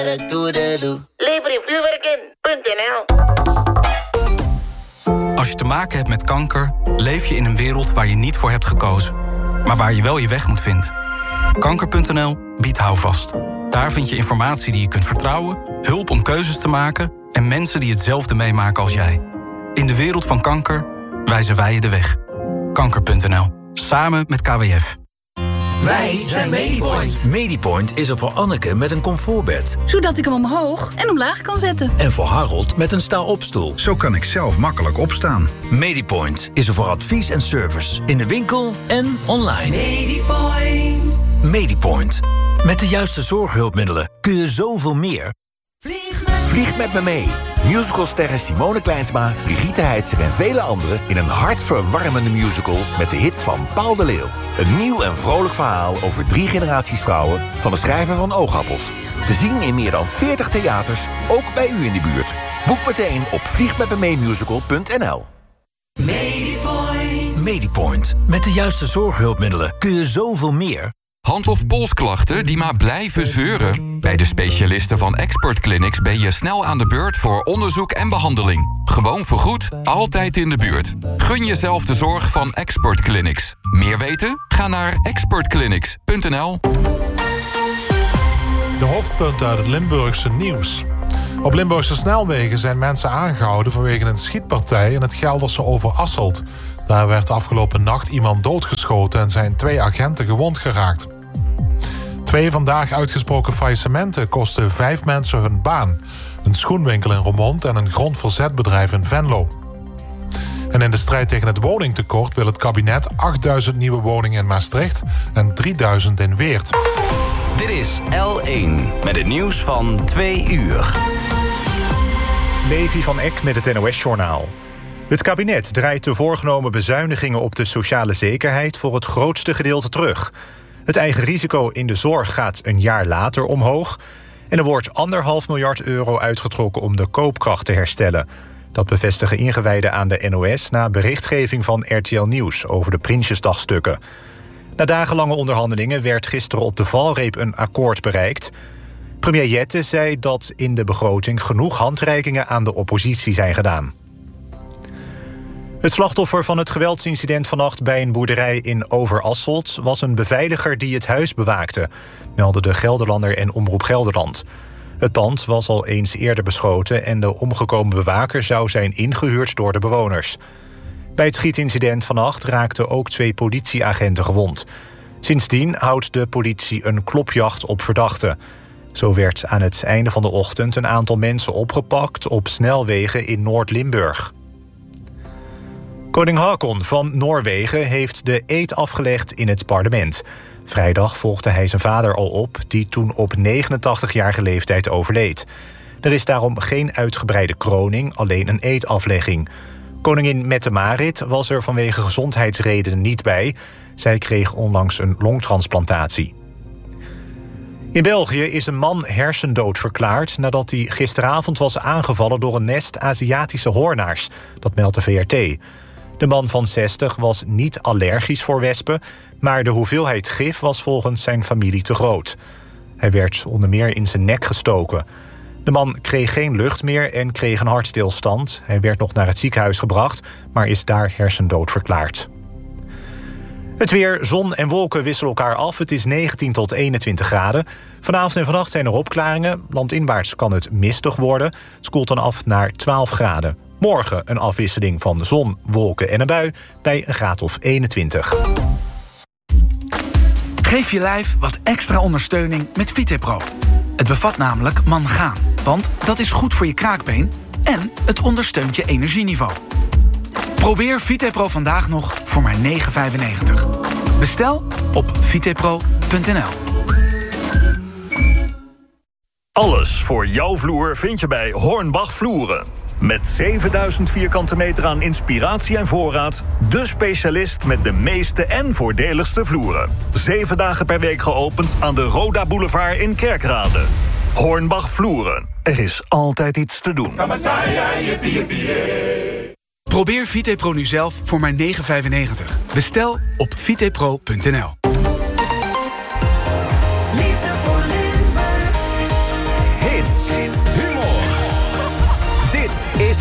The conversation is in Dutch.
Lever je vuurwerk in.nl. Als je te maken hebt met kanker, leef je in een wereld waar je niet voor hebt gekozen. Maar waar je wel je weg moet vinden. Kanker.nl biedt houvast. Daar vind je informatie die je kunt vertrouwen, hulp om keuzes te maken en mensen die hetzelfde meemaken als jij. In de wereld van kanker wijzen wij je de weg. Kanker.nl. Samen met KWF. Wij zijn Medipoint. Medipoint is er voor Anneke met een comfortbed. Zodat ik hem omhoog en omlaag kan zetten. En voor Harold met een sta-opstoel. Zo kan ik zelf makkelijk opstaan. Medipoint is er voor advies en service. In de winkel en online. Medipoint. Medipoint. Met de juiste zorghulpmiddelen kun je zoveel meer. Vlieg met me mee. Musicalsterren Simone Kleinsma, Brigitte Heitzer en vele anderen... in een hartverwarmende musical met de hits van Paul de Leeuw. Een nieuw en vrolijk verhaal over 3 generaties vrouwen... van de schrijver van Oogappels. Te zien in meer dan 40 theaters, ook bij u in de buurt. Boek meteen op vliegmetmemeemusical.nl. Medipoint. Medipoint. Met de juiste zorghulpmiddelen kun je zoveel meer. Hand- of polsklachten die maar blijven zeuren? Bij de specialisten van Expert Clinics ben je snel aan de beurt voor onderzoek en behandeling. Gewoon vergoed, altijd in de buurt. Gun jezelf de zorg van Expert Clinics. Meer weten? Ga naar expertclinics.nl. De hoofdpunten uit het Limburgse nieuws. Op Limburgse snelwegen zijn mensen aangehouden vanwege een schietpartij in het Gelderse Overasselt. Daar werd afgelopen nacht iemand doodgeschoten en zijn 2 agenten gewond geraakt. 2 vandaag uitgesproken faillissementen kosten 5 mensen hun baan. Een schoenwinkel in Roermond en een grondverzetbedrijf in Venlo. En in de strijd tegen het woningtekort wil het kabinet 8000 nieuwe woningen in Maastricht en 3000 in Weert. Dit is L1 met het nieuws van 2 uur. Levi van Eck met het NOS-journaal. Het kabinet draait de voorgenomen bezuinigingen op de sociale zekerheid voor het grootste gedeelte terug. Het eigen risico in de zorg gaat een jaar later omhoog. En er wordt €1,5 miljard uitgetrokken om de koopkracht te herstellen. Dat bevestigen ingewijden aan de NOS na berichtgeving van RTL Nieuws over de Prinsjesdagstukken. Na dagenlange onderhandelingen werd gisteren op de valreep een akkoord bereikt. Premier Jette zei dat in de begroting genoeg handreikingen aan de oppositie zijn gedaan. Het slachtoffer van het geweldsincident vannacht bij een boerderij in Overasselt was een beveiliger die het huis bewaakte, meldden de Gelderlander en Omroep Gelderland. Het pand was al eens eerder beschoten en de omgekomen bewaker zou zijn ingehuurd door de bewoners. Bij het schietincident vannacht raakten ook 2 politieagenten gewond. Sindsdien houdt de politie een klopjacht op verdachten. Zo werd aan het einde van de ochtend een aantal mensen opgepakt op snelwegen in Noord-Limburg. Koning Haakon van Noorwegen heeft de eed afgelegd in het parlement. Vrijdag volgde hij zijn vader al op, die toen op 89-jarige leeftijd overleed. Er is daarom geen uitgebreide kroning, alleen een eedaflegging. Koningin Mette-Marit was er vanwege gezondheidsredenen niet bij. Zij kreeg onlangs een longtransplantatie. In België is een man hersendood verklaard nadat hij gisteravond was aangevallen door een nest Aziatische hoornaars. Dat meldt de VRT. De man van 60 was niet allergisch voor wespen, maar de hoeveelheid gif was volgens zijn familie te groot. Hij werd onder meer in zijn nek gestoken. De man kreeg geen lucht meer en kreeg een hartstilstand. Hij werd nog naar het ziekenhuis gebracht, maar is daar hersendood verklaard. Het weer, zon en wolken wisselen elkaar af. Het is 19 tot 21 graden. Vanavond en vannacht zijn er opklaringen. Landinwaarts kan het mistig worden. Het koelt dan af naar 12 graden. Morgen een afwisseling van zon, wolken en een bui bij een graad of 21. Geef je lijf wat extra ondersteuning met Vitepro. Het bevat namelijk mangaan, want dat is goed voor je kraakbeen en het ondersteunt je energieniveau. Probeer Vitepro vandaag nog voor maar €9,95. Bestel op vitepro.nl. Alles voor jouw vloer vind je bij Hornbach Vloeren. Met 7000 vierkante meter aan inspiratie en voorraad, de specialist met de meeste en voordeligste vloeren. 7 dagen per week geopend aan de Roda Boulevard in Kerkrade. Hornbach Vloeren. Er is altijd iets te doen. Probeer Vitepro nu zelf voor maar €9,95. Bestel op vitepro.nl. Liefde voor Limburg. Humor. Dit is